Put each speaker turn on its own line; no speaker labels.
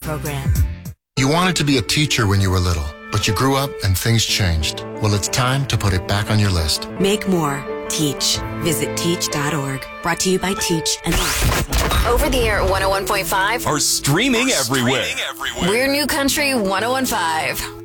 program.
You wanted to be a teacher when you were little, but you grew up and things changed. Well, it's time to put it back on your list.
Make more. Teach. Visit teach.org. Brought to you by Teach and
Over the air at 101.5.
Are streaming everywhere.
We're New Country 101.5.